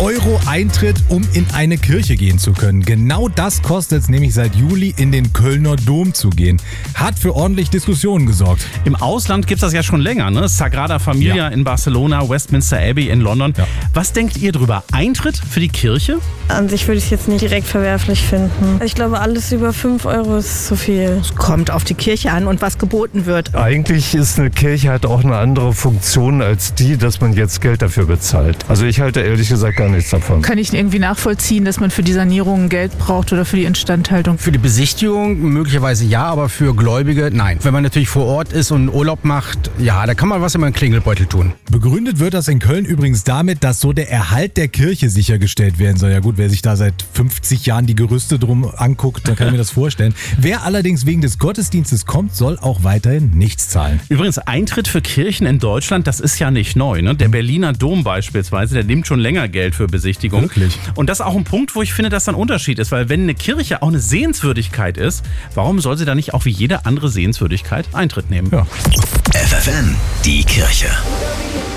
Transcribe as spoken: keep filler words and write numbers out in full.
Euro Eintritt, um in eine Kirche gehen zu können. Genau das kostet es nämlich seit Juli, in den Kölner Dom zu gehen. Hat für ordentlich Diskussionen gesorgt. Im Ausland gibt es das ja schon länger, ne? Sagrada Familia Ja. in Barcelona, Westminster Abbey in London. Ja. Was denkt ihr drüber? Eintritt für die Kirche? An sich würde ich es jetzt nicht direkt verwerflich finden. Ich glaube, alles über fünf Euro ist zu viel. Kommt auf die Kirche an und was geboten wird. Eigentlich ist eine Kirche halt auch eine andere Funktion als die, dass man jetzt Geld dafür bezahlt. Also ich halte ehrlich gesagt gar nichts davon. Kann ich irgendwie nachvollziehen, dass man für die Sanierung Geld braucht oder für die Instandhaltung? Für die Besichtigung möglicherweise ja, aber für Gläubige nein. Wenn man natürlich vor Ort ist und Urlaub macht, ja, da kann man was in meinen Klingelbeutel tun. Begründet wird das in Köln übrigens damit, dass so der Erhalt der Kirche sichergestellt werden soll. Ja gut, wer sich da seit fünfzig Jahren die Gerüste drum anguckt, dann kann ich mir das vorstellen. Wer allerdings wegen des Gottesdienstes kommt, soll auch weiterhin nichts zahlen. Übrigens, Eintritt für Kirchen in Deutschland, das ist ja nicht neu, ne? Der Berliner Dom beispielsweise, der nimmt schon länger Geld für Besichtigung. Wirklich? Und das ist auch ein Punkt, wo ich finde, dass da ein Unterschied ist, weil wenn eine Kirche auch eine Sehenswürdigkeit ist, warum soll sie da nicht auch wie jede andere Sehenswürdigkeit Eintritt nehmen? Ja. F F N, die Kirche.